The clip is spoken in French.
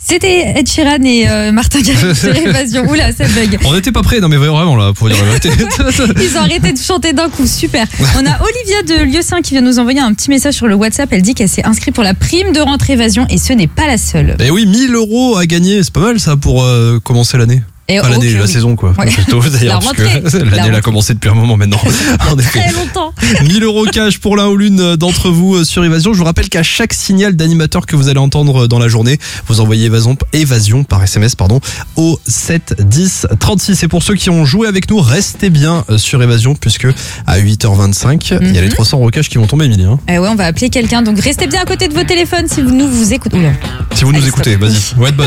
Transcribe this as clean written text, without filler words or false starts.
C'était Ed Sheeran et Martin Garrix sur Évasion. Oula, ça bug. On n'était pas prêts, non mais vraiment là, pour dire la vérité. Ils ont arrêté de chanter d'un coup, super. On a Olivia de Lieu-Saint qui vient nous envoyer un petit message sur le WhatsApp. Elle dit qu'elle s'est inscrite pour la prime de rentrée Évasion et ce n'est pas la seule. Et oui, 1 000 € à gagner, c'est pas mal ça pour commencer l'année. Et Pas l'année, la saison quoi. Ouais. Plutôt d'ailleurs, La parce rentrée. que l'année elle a commencé depuis un moment maintenant. En effet. Très longtemps. 1 000 € cash pour l'un ou l'une d'entre vous sur Évasion. Je vous rappelle qu'à chaque signal d'animateur que vous allez entendre dans la journée, vous envoyez Évasion par SMS au 7 10 36. Et pour ceux qui ont joué avec nous, restez bien sur Évasion puisque à 8h25, il y a les 300 € cash qui vont tomber, Émilie. Ouais, on va appeler quelqu'un. Donc restez bien à côté de vos téléphones si vous nous écoutez. Oula. Si vous nous Allez, écoutez, stop. vas-y. Ouais,